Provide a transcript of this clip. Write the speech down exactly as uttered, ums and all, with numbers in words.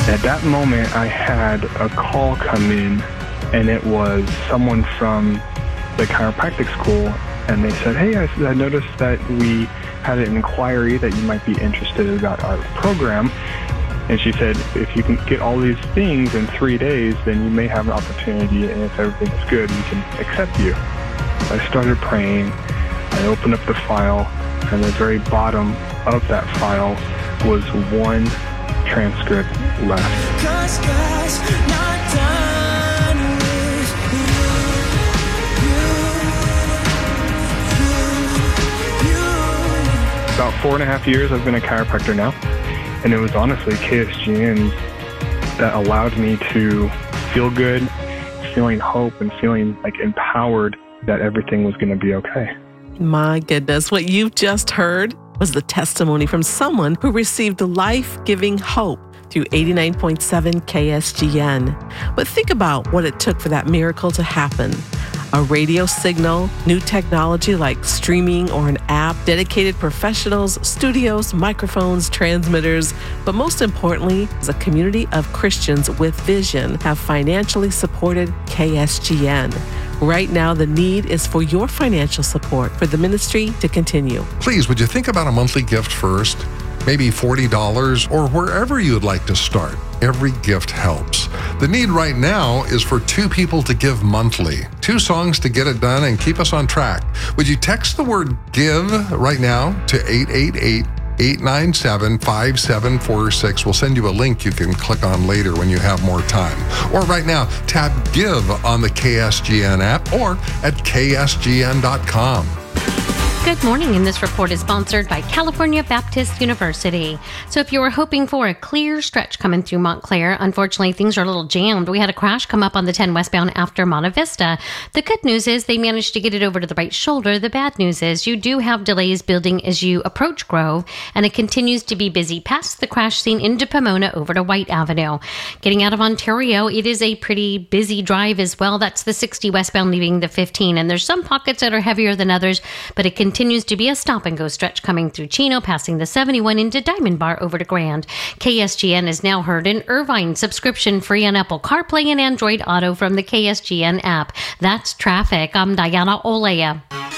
At that moment, I had a call come in, and it was someone from the chiropractic school, and they said, hey, I, I noticed that we had an inquiry that you might be interested about our program. And she said, if you can get all these things in three days, then you may have an opportunity, and if everything is good, we can accept you. I started praying. I opened up the file, and the very bottom of that file was one transcript left. 'Cause God's not done with you, you, you. About four and a half years I've been a chiropractor now, and it was honestly K S G N that allowed me to feel good, feeling hope, and feeling like empowered that everything was going to be okay. My goodness, what you've just heard was the testimony from someone who received life-giving hope through eighty-nine point seven K S G N. But think about what it took for that miracle to happen. A radio signal, new technology like streaming or an app, dedicated professionals, studios, microphones, transmitters, but most importantly, as a community of Christians with vision have financially supported K S G N. Right now, the need is for your financial support for the ministry to continue. Please, would you think about a monthly gift first? Maybe forty dollars or wherever you'd like to start. Every gift helps. The need right now is for two people to give monthly. Two songs to get it done and keep us on track. Would you text the word GIVE right now to eight eight eight, eight nine seven, five seven four six. We'll send you a link you can click on later when you have more time. Or right now, tap GIVE on the K S G N app or at K S G N dot com. Good morning, and this report is sponsored by California Baptist University. So if you were hoping for a clear stretch coming through Montclair, unfortunately things are a little jammed. We had a crash come up on the ten westbound after Monte Vista. The good news is they managed to get it over to the right shoulder. The bad news is you do have delays building as you approach Grove, and it continues to be busy past the crash scene into Pomona over to White Avenue. Getting out of Ontario, it is a pretty busy drive as well. That's the sixty westbound leaving the fifteen, and there's some pockets that are heavier than others, but it continues continues to be a stop-and-go stretch coming through Chino, passing the seventy-one into Diamond Bar over to Grand. K S G N is now heard in Irvine, subscription-free on Apple CarPlay and Android Auto from the K S G N app. That's traffic. I'm Diana Olea.